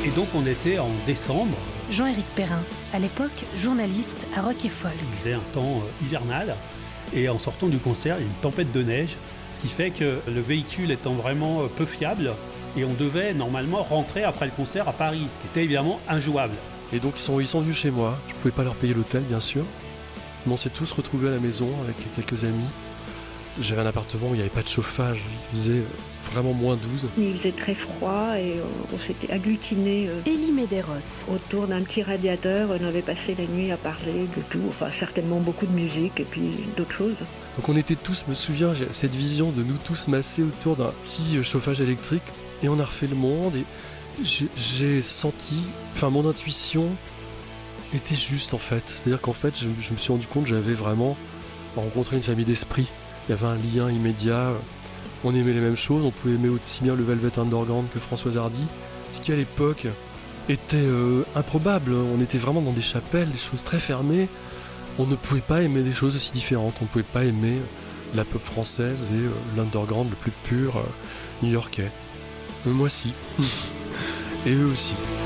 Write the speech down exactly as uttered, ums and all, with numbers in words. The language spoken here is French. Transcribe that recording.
Et donc on était en décembre. Jean-Éric Perrin, à l'époque journaliste à Rock et Folk. Il faisait un temps euh, hivernal. Et en sortant du concert, il y a une tempête de neige. Ce qui fait que le véhicule étant vraiment euh, peu fiable, et on devait normalement rentrer après le concert à Paris, ce qui était évidemment injouable. Et donc ils sont, ils sont venus chez moi. Je ne pouvais pas leur payer l'hôtel, bien sûr. Mais on s'est tous retrouvés à la maison avec quelques amis. J'avais un appartement où il n'y avait pas de chauffage, il faisait vraiment moins douze. Il faisait très froid et on s'était agglutinés Élie Medeiros. autour d'un petit radiateur. On avait passé la nuit à parler de tout, enfin certainement beaucoup de musique et puis d'autres choses. Donc on était tous, je me souviens, j'ai cette vision de nous tous massés autour d'un petit chauffage électrique et on a refait le monde et j'ai, j'ai senti, enfin mon intuition était juste en fait. C'est-à-dire qu'en fait je, je me suis rendu compte que j'avais vraiment rencontré une famille d'esprit. Il y avait un lien immédiat, on aimait les mêmes choses, on pouvait aimer aussi bien le Velvet Underground que Françoise Hardy, ce qui à l'époque était euh, improbable. On était vraiment dans des chapelles, des choses très fermées, on ne pouvait pas aimer des choses aussi différentes, on ne pouvait pas aimer la pop française et euh, l'underground le plus pur euh, new-yorkais. Mais moi si, et eux aussi.